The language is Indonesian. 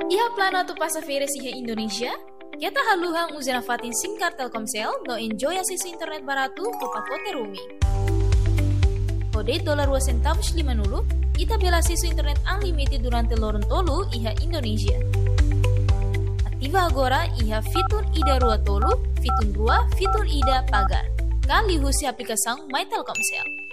Iha plano tu passageira iha Indonesia? Kita haluhang uzina fatin singkar Telkomsel no enjoy akses internet barato ke pacote roaming. Kode $2.50 ita bela akses internet unlimited durante lorong tolu iha Indonesia. Aktiva agora iha fitur ida rua tolu, fitur rua, fitur ida pagar. Kali husi aplikação My Telkomsel.